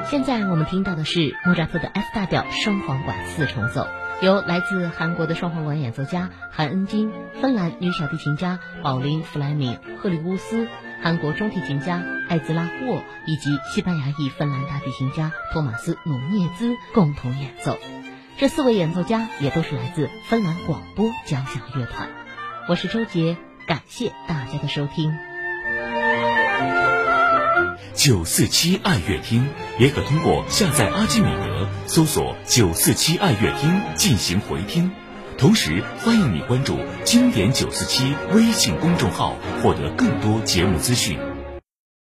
现在我们听到的是莫扎特的 F 大调双簧管四重奏，由来自韩国的双簧管演奏家韩恩金、芬兰女小提琴家保琳·弗莱明、赫里乌斯、韩国中提琴家艾兹拉·沃以及西班牙裔芬兰大提琴家托马斯·努涅兹共同演奏。这4位演奏家也都是来自芬兰广播交响乐团。我是周杰，感谢大家的收听。 947爱乐厅也可通过下载阿基米德搜索947爱乐厅进行回听，同时欢迎你关注经典947微信公众号，获得更多节目资讯。